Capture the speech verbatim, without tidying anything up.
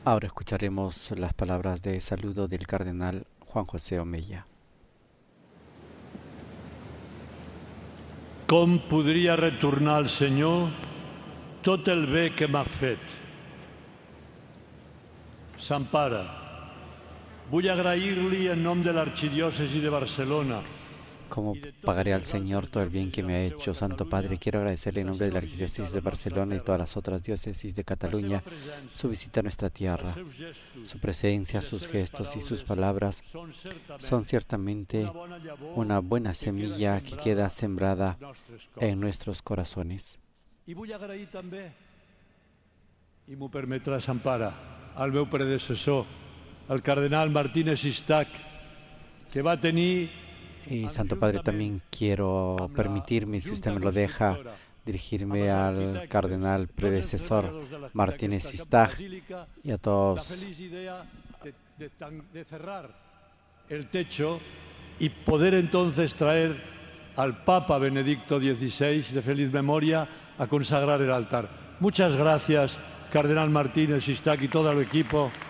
Ahora escucharemos las palabras de saludo del cardenal Juan José Omeya. Com podria retornar al Senyor tot el bé que m'ha fet. Sant Pare, vull agrair-li en nom de l'Arxidiòcesi de Barcelona. ¿Cómo pagaré al Señor todo el bien que me ha hecho? Santo Padre, quiero agradecerle en nombre de la Arquidiócesis de Barcelona y todas las otras diócesis de Cataluña su visita a nuestra tierra. Su presencia, sus gestos y sus palabras son ciertamente una buena semilla que queda sembrada en nuestros corazones. I vull agrair també, i m'ho permetrà Sant Pare, al meu predecessor, el cardenal Martínez Sistac, que va tenir... Y Santo Padre, también quiero permitirme, si usted me lo deja, dirigirme al cardenal predecesor Martínez Sistac y a todos. La feliz idea de, de, de cerrar el techo y poder entonces traer al Papa Benedicto dieciséis de feliz memoria a consagrar el altar. Muchas gracias, cardenal Martínez Sistac y todo el equipo.